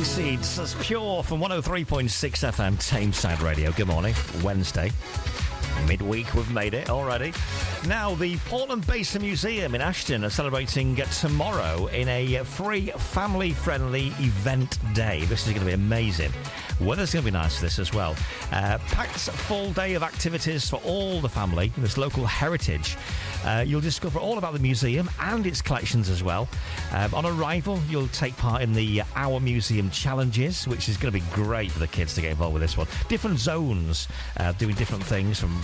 Seeds, that's Pure from 103.6 FM Tameside Radio. Good morning. Wednesday. Midweek, we've made it already. Now, the Portland Basin Museum in Ashton are celebrating tomorrow in a free, family-friendly event day. This is going to be amazing. Weather's going to be nice for this as well. Packed full day of activities for all the family. There's local heritage. You'll discover all about the museum and its collections as well. On arrival, you'll take part in the Our Museum Challenges, which is going to be great for the kids to get involved with this one. Different zones doing different things, from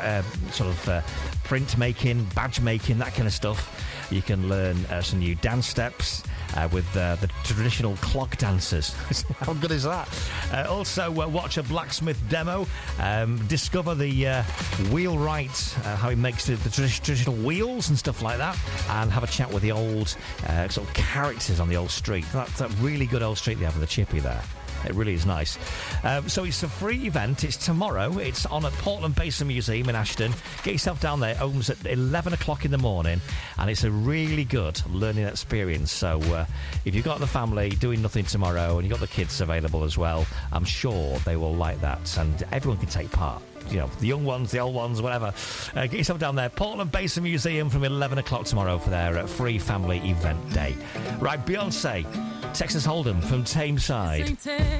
print making, badge making, that kind of stuff. You can learn some new dance steps with the traditional clog dancers. How good is that? Also, watch a blacksmith demo, discover the wheelwright, how he makes the traditional wheels and stuff like that, and have a chat with the old sort of characters on the old street. That's that really good old street they have with the Chippy there. It really is nice. So it's a free event. It's tomorrow. It's on at Portland Basin Museum in Ashton. Get yourself down there. It opens at 11 o'clock in the morning, and it's a really good learning experience. So if you've got the family doing nothing tomorrow and you've got the kids available as well, I'm sure they will like that, and everyone can take part. You know, the young ones, the old ones, whatever. Get yourself down there. Portland Basin Museum from 11 o'clock tomorrow for their free family event day. Right, Beyonce, Texas Hold'em from Tameside.